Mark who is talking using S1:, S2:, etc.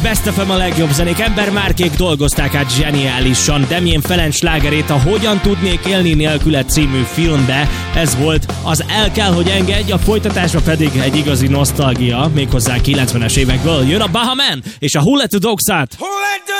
S1: Best of a legjobb zenék, embermárkék dolgozták át zseniálisan Damien Ferenc slágerét a Hogyan tudnék élni nélküle című filmbe. Ez volt az El kell, hogy engedj, a folytatásra pedig egy igazi nosztalgia, méghozzá 90-es évekből. Jön a Baha Man és a Who Let the Dogs Out.